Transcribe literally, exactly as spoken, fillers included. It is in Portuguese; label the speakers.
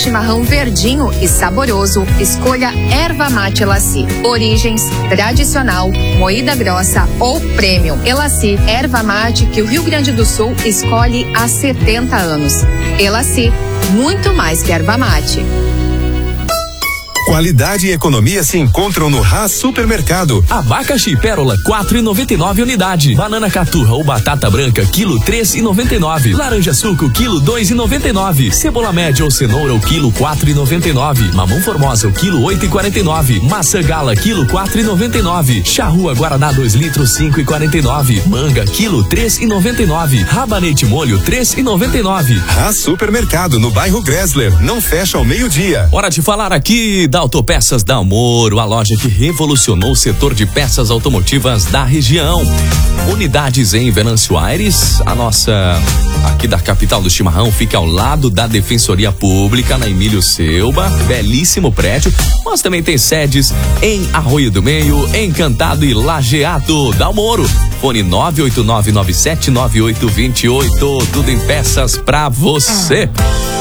Speaker 1: chimarrão verdinho e saboroso, escolha erva mate Elaci. Origens, tradicional, moída grossa ou premium. Elaci, erva mate que o Rio Grande do Sul escolhe há setenta anos. Elaci, muito mais que erva mate.
Speaker 2: Qualidade e economia se encontram no Hass Supermercado.
Speaker 3: Abacaxi Pérola quatro e noventa e nove unidade. Banana caturra ou batata branca quilo três e noventa e nove. Laranja suco quilo dois e noventa e nove. Cebola média ou cenoura o quilo quatro e noventa e nove. Mamão formosa o quilo oito e quarenta e nove. Maçã gala quilo quatro e noventa e nove. Charrua Guaraná dois litros cinco e quarenta e nove. Manga quilo três e noventa e nove. Rabanete molho três e noventa e nove.
Speaker 2: Hass Supermercado no bairro Gressler. Não fecha ao meio-dia.
Speaker 3: Hora de falar aqui da Autopeças Dalmoro, a loja que revolucionou o setor de peças automotivas da região. Unidades em Venâncio Aires, a nossa aqui da capital do chimarrão fica ao lado da Defensoria Pública, na Emílio Selba, belíssimo prédio, mas também tem sedes em Arroio do Meio, Encantado e Lajeado. Dalmoro, fone nove oito nove nove sete nove oito dois oito, tudo em peças pra você.